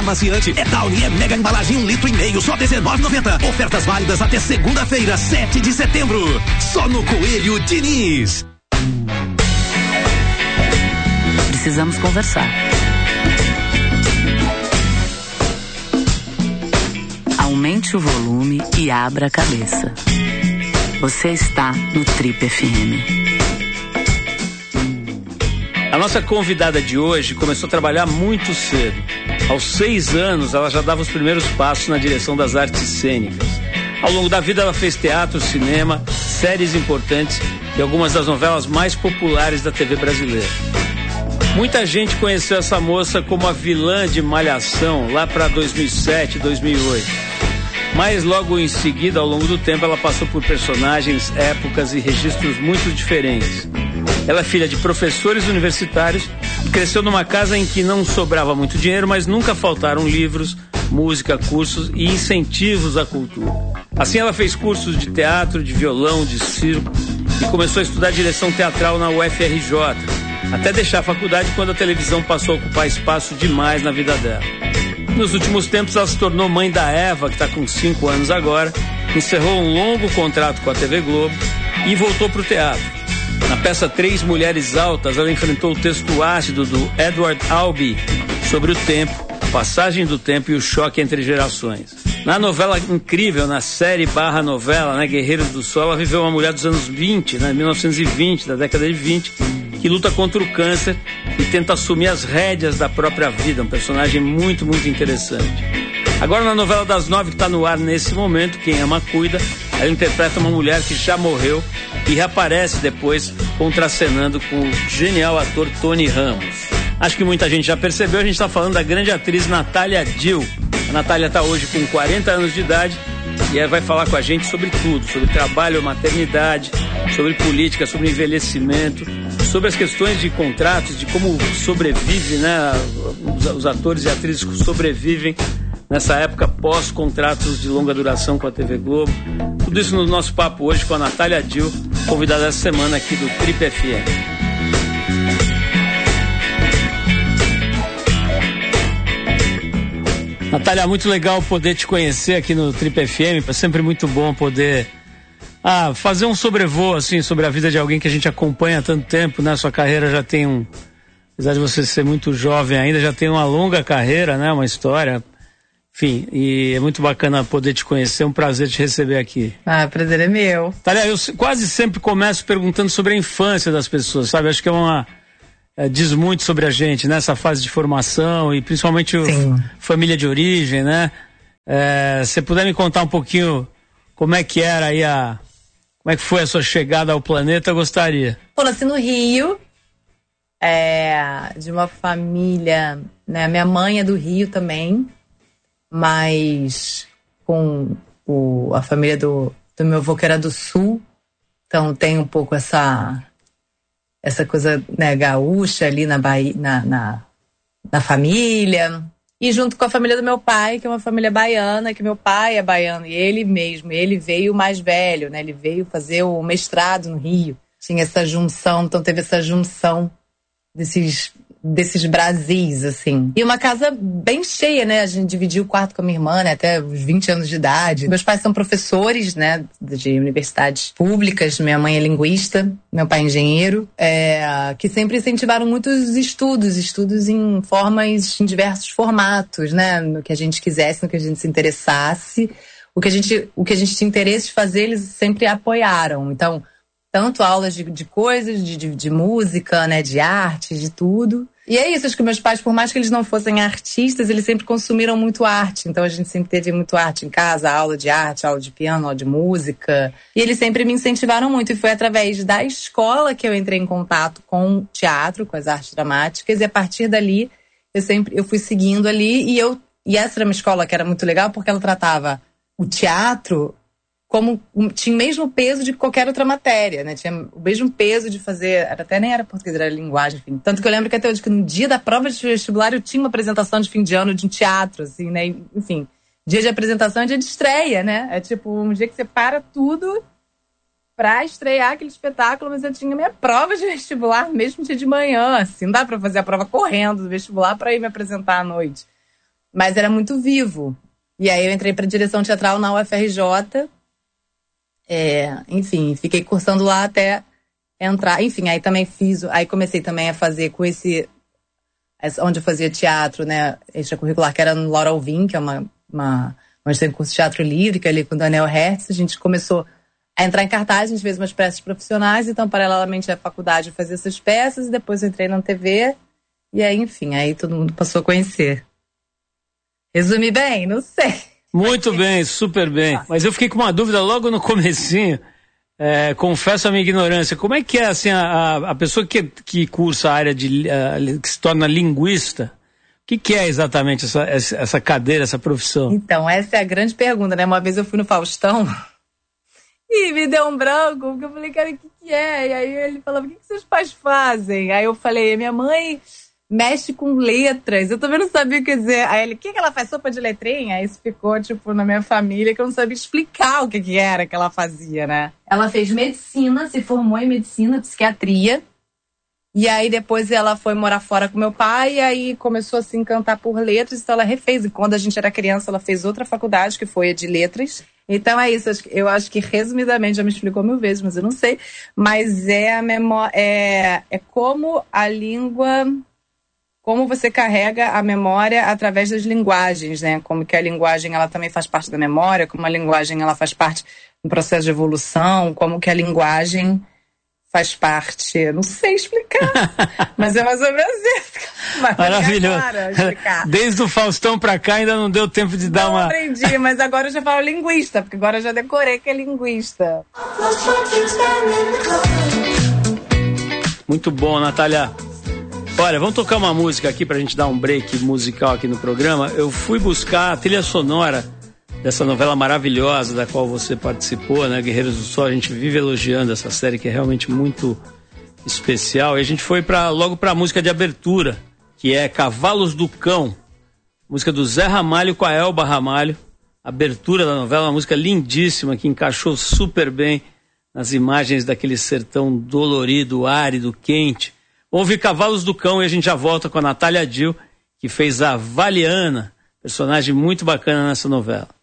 amaciante. É Downy, é mega embalagem 1,5 litro, só R$19,90. Ofertas válidas até segunda-feira, 7 de setembro. Só no Coelho Diniz. Precisamos conversar. Aumente o volume e abra a cabeça. Você está no Trip FM. A nossa convidada de hoje começou a trabalhar muito cedo. Aos 6 anos, ela já dava os primeiros passos na direção das artes cênicas. Ao longo da vida, ela fez teatro, cinema, séries importantes e algumas das novelas mais populares da TV brasileira. Muita gente conheceu essa moça como a vilã de Malhação lá para 2007, 2008. Mas logo em seguida, ao longo do tempo, ela passou por personagens, épocas e registros muito diferentes. Ela é filha de professores universitários e cresceu numa casa em que não sobrava muito dinheiro, mas nunca faltaram livros, música, cursos e incentivos à cultura. Assim, ela fez cursos de teatro, de violão, de circo e começou a estudar direção teatral na UFRJ, até deixar a faculdade quando a televisão passou a ocupar espaço demais na vida dela. Nos últimos tempos, ela se tornou mãe da Eva, que está com 5 anos agora, encerrou um longo contrato com a TV Globo e voltou para o teatro. Na peça Três Mulheres Altas, ela enfrentou o texto ácido do Edward Albee sobre o tempo, a passagem do tempo e o choque entre gerações. Na novela incrível, na série / novela, né, Guerreiros do Sol, ela viveu uma mulher dos anos 20, né, 1920, da década de 20, que luta contra o câncer e tenta assumir as rédeas da própria vida, um personagem muito, muito interessante. Agora, na novela das 9, que está no ar nesse momento, Quem Ama Cuida, ela interpreta uma mulher que já morreu e reaparece depois contracenando com o genial ator Tony Ramos. Acho que muita gente já percebeu, a gente está falando da grande atriz Natália Dill. A Natália está hoje com 40 anos de idade e ela vai falar com a gente sobre tudo, sobre trabalho, maternidade, sobre política, sobre envelhecimento, sobre as questões de contratos, de como sobrevive, né, os atores e atrizes sobrevivem nessa época pós-contratos de longa duração com a TV Globo. Tudo isso no nosso papo hoje com a Natália Dill, convidada essa semana aqui do Trip FM. Natália, muito legal poder te conhecer aqui no Trip FM. É sempre muito bom poder fazer um sobrevoo assim, sobre a vida de alguém que a gente acompanha há tanto tempo, né? Sua carreira já tem apesar de você ser muito jovem ainda, já tem uma longa carreira, né? Uma história. Enfim, e é muito bacana poder te conhecer, é um prazer te receber aqui. O prazer é meu. Natália, eu quase sempre começo perguntando sobre a infância das pessoas, sabe? Acho que diz muito sobre a gente, nessa fase de formação e principalmente família de origem, né? Se puder me contar um pouquinho como é que era aí como é que foi a sua chegada ao planeta, eu gostaria. Eu nasci no Rio, de uma família, né? Minha mãe é do Rio também, mas com a família do meu avô que era do Sul, então tem um pouco essa coisa, né, gaúcha ali na Bahia, na família, e junto com a família do meu pai, que é uma família baiana, que meu pai é baiano, e ele veio mais velho, né, ele veio fazer o mestrado no Rio, tinha essa junção, então teve essa junção desses Brasis, assim. E uma casa bem cheia, né? A gente dividiu o quarto com a minha irmã, né? Até os 20 anos de idade. Meus pais são professores, né? De universidades públicas. Minha mãe é linguista, meu pai é engenheiro. Que sempre incentivaram muito os estudos em diversos formatos, né? No que a gente quisesse, no que a gente se interessasse. O que a gente tinha interesse de fazer, eles sempre apoiaram. Então, tanto aulas de coisas, de música, né? De arte, de tudo. E é isso, acho que meus pais, por mais que eles não fossem artistas, eles sempre consumiram muito arte. Então a gente sempre teve muito arte em casa, aula de arte, aula de piano, aula de música. E eles sempre me incentivaram muito. E foi através da escola que eu entrei em contato com teatro, com as artes dramáticas. E a partir dali, eu fui seguindo ali. E essa era uma escola que era muito legal, porque ela tratava o teatro como tinha o mesmo peso de qualquer outra matéria, né? Tinha o mesmo peso de fazer, até nem era português, era linguagem, enfim. Tanto que eu lembro que até hoje, que no dia da prova de vestibular, eu tinha uma apresentação de fim de ano de um teatro, assim, né? Enfim, dia de apresentação é dia de estreia, né? É tipo um dia que você para tudo pra estrear aquele espetáculo, mas eu tinha minha prova de vestibular mesmo dia de manhã, assim. Não dá pra fazer a prova correndo do vestibular pra ir me apresentar à noite. mas era muito vivo. E aí eu entrei para direção teatral na UFRJ. Enfim, fiquei cursando lá até entrar. Enfim, aí também aí comecei também a fazer com onde eu fazia teatro, né, extracurricular, que era no Laura Alvim, que é onde tem curso de teatro livre, que é ali com o Daniel Hertz. A gente começou a entrar em cartaz, a gente fez umas peças profissionais, então paralelamente à faculdade eu fazia essas peças, e depois eu entrei na TV, e aí, enfim, aí todo mundo passou a conhecer. Resumi bem? Não sei. Muito bem, super bem. Mas eu fiquei com uma dúvida logo no comecinho. Confesso a minha ignorância. Como é que é assim, a pessoa que cursa a área que se torna linguista? O que é exatamente essa cadeira, essa profissão? Então, essa é a grande pergunta, né? Uma vez eu fui no Faustão e me deu um branco, porque eu falei, cara, o que é? E aí ele falava, o que seus pais fazem? Aí eu falei, minha mãe mexe com letras. Eu também não sabia o que dizer. Aí ele, o que ela faz? Sopa de letrinha? Aí isso ficou, na minha família, que eu não sabia explicar o que era que ela fazia, né? Ela fez medicina, se formou em medicina, psiquiatria. E aí depois ela foi morar fora com meu pai, e aí começou a se encantar por letras, então ela refez. E quando a gente era criança, ela fez outra faculdade, que foi a de letras. Então é isso, eu acho que resumidamente, já me explicou 1000 vezes, mas eu não sei. Mas a memória, é como a língua, como você carrega a memória através das linguagens, né? Como que a linguagem, ela também faz parte da memória, como a linguagem, ela faz parte do processo de evolução, como que a linguagem faz parte, não sei explicar, mas é mais ou menos isso. Maravilhoso. Desde o Faustão pra cá ainda não deu tempo de dar uma... Não aprendi, mas agora eu já falo linguista, porque agora eu já decorei que é linguista. Muito bom, Natália. Olha, vamos tocar uma música aqui pra gente dar um break musical aqui no programa. Eu fui buscar a trilha sonora dessa novela maravilhosa da qual você participou, né, Guerreiros do Sol. A gente vive elogiando essa série, que é realmente muito especial. E a gente foi logo para a música de abertura, que é Cavalos do Cão, música do Zé Ramalho com a Elba Ramalho. Abertura da novela, uma música lindíssima que encaixou super bem nas imagens daquele sertão dolorido, árido, quente. Vamos ouvir Cavalos do Cão e a gente já volta com a Natália Dill, que fez a Valiana, personagem muito bacana nessa novela.